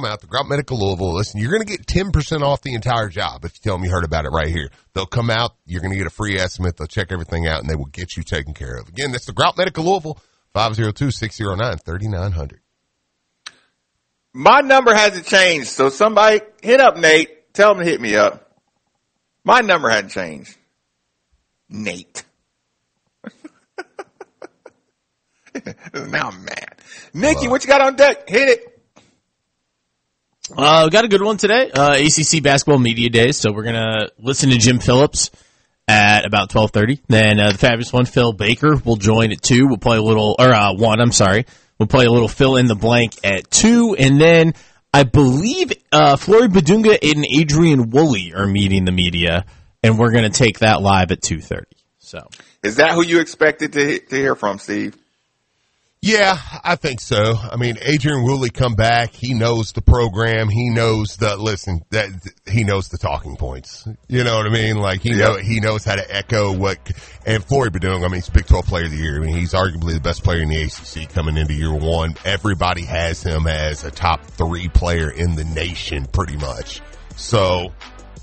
them out. The Grout Medical Louisville. Listen, you're going to get 10% off the entire job if you tell them you heard about it right here. They'll come out. You're going to get a free estimate. They'll check everything out, and they will get you taken care of. Again, that's the Grout Medical Louisville, 502-609-3900. My number hasn't changed, so somebody hit up Nate. Tell him to hit me up. My number hadn't changed. Nate. Now I'm mad. Nikki, what you got on deck? Hit it. We got a good one today. ACC Basketball Media Day, so we're going to listen to Jim Phillips at about 12:30. Then the fabulous one, Phil Baker, will join at 2. We'll play a little, or 1, I'm sorry. We'll play a little fill in the blank at 2. And then I believe Flory Badunga and Adrian Woolley are meeting the media, and we're going to take that live at 2:30. So, is that who you expected to hear from, Steve? Yeah, I think so. I mean, Adrian Woolley come back. He knows the program. He knows he knows the talking points. You know what I mean? Like, he knows how to echo and Flory Badunga, I mean, he's Big 12 Player of the Year. I mean, he's arguably the best player in the ACC coming into year one. Everybody has him as a top 3 player in the nation, pretty much. So,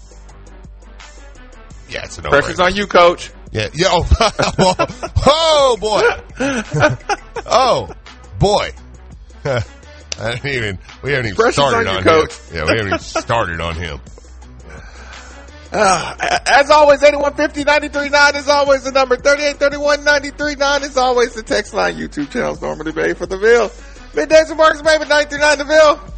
yeah, it's a no-brainer. Pressure's on you, Coach. Yeah. Oh, boy. Oh, boy. We haven't even started on him. Yeah, we haven't even started on him. As always, 8150-939 is always the number. 3831-939 is always the text line. YouTube channels normally made for the Ville. Middays with Marcus Baby, 939 the Ville.